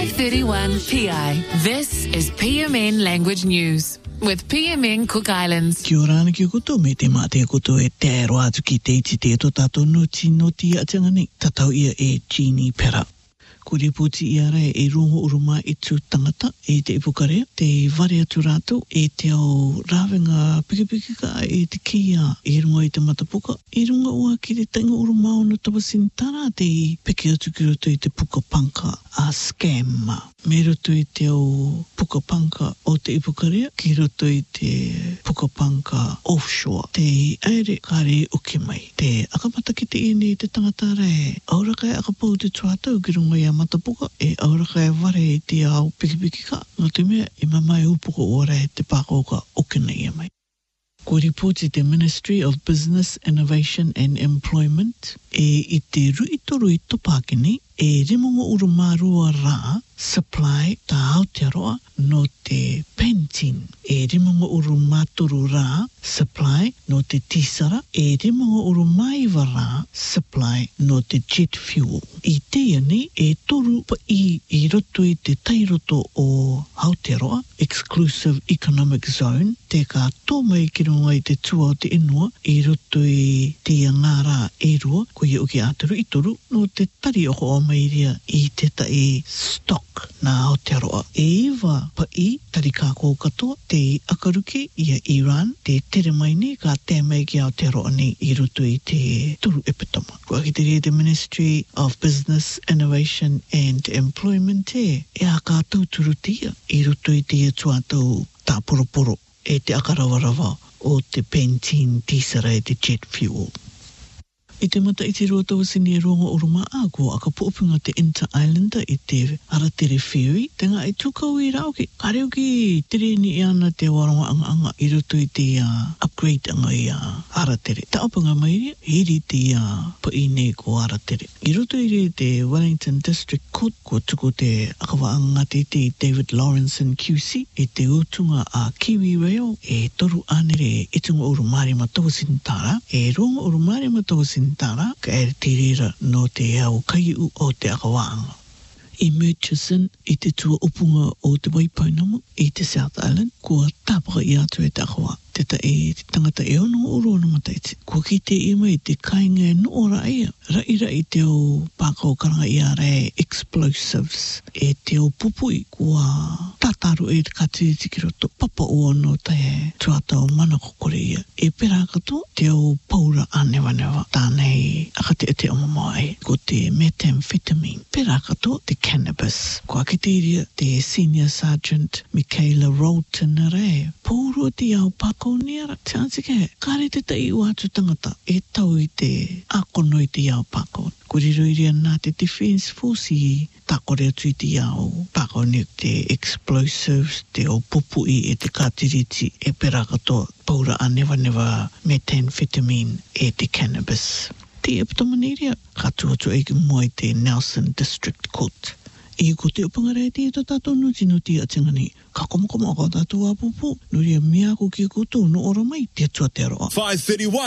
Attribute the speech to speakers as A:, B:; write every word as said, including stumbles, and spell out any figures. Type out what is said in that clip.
A: five thirty-one P I. This is P M N Language News with P M N Cook Islands.
B: Kia ora ana ki koto me te mā te koto e te aero atu ki te iti te to tātou nuti noti a tangani. Tatau ia e Jeannie Pera. Ko reputi ia rai e rongo uruma i tū tangata e te ipukarea. Te ware atu rātou e te au rāwenga pikipikika e te kia e runga i te matapuka. E runga ua ki te tainga uruma o no tawasintara te peke atu ki roto i te puka panka a scam. Me roto i te au puka panka o te ipukarea ki roto i te puka panka offshore. Te aere kare uke mai. Te akamata ki te ine i te tangata rai. Aura kai akapau te tuatau ki runga i a matapuka e aura kai ware i te au pikipiki ka. Ngā te mea i mamai upuka ora e te pākoka uke nei e mai. Ko ripoti te Ministry of Business, Innovation and Employment e i te ruitoru i topakini e rimongo urumārua rā supply tā Aotearoa no te Pantene. E rimongo urumātoru rā supply no te Tisara. E rimongo urumaiwa rā supply no te jet fuel. I te ani e toru pa i i roto i te tairoto o Aotearoa Exclusive Economic Zone. Te ka tō mai ki runga i te tua o te inua i roto i te ngārā e rua ko i uki āturu i toru no te tari oko o mairia i te tai stock na Aotearoa. E iwa pa i tari kāko katoa te akaruki i a Iran te tere mai ni ka te mai ki Aotearoa ni i roto i te turu epitoma. Kua ki te rea te Ministry of Business, Innovation and Employment e e a kātou turutia i roto i te tuatau tā poroporo e te akarawarawa o te Pantene Tisara e te jet fuel. I te mata i te roa tawasini e rongo uruma a ko aka puupunga te Inter-Islander i te Aratere Ferry. Te ngā i tukau i rauki. Kareo ki tere ni i ana te waronga anga anga i roto i te uh, upgrade anga i uh, Aratere. Ta opanga mairi, hiri te uh, pa i nei ko Aratere. I roto i re te Wellington District Court ko tuku te akawa anga te te David Lawrenson Q C i te utunga a Kiwi Rail e toru anere e tunga urumari ma tawasintara. E rongo urumari ma tawasintara Tara, ka e te rira no te au kaiu o te akawaanga. I Murchison, i te tua upunga o te Waipainamu, i te South Island, kua tāpaka i atu e te akawa. Te ta e te tangata e ono uro na mataiti. Kua ki te ima i te kainga e no ora ia. Raira i te o pākau karanga i a re explosives. E te o pupui kua tataru e te katiriti ki roto. Papa ua no te tuatau mana kokore ia. E pera kato te o paura a newa newa. Tānei akate e te omamai. Ko te methamphetamine. Pera kato te cannabis. Kua ki te iria te Senior Sergeant Michaela Rolton re. Pauru te au pākau niara, te ansike he, kāre te tai ua atu tangata, e tau i te akono i te iau pākau. Ko riro iria nā te Defence Force i tākore atu i te iau pākau ni te explosives, te o pupui e te kātiriti, e pera katoa, paura a newa newa methamphetamine e te cannabis. Te eptomaniria, katu atu e mua i te Nelson District Court. I ko te upangare te to tātou nuti nuti a tingani. Ka komakoma ka tātou a pupu. Nuri a mea ko ki kutu no ora mai te atua te aroa.
C: five thirty-one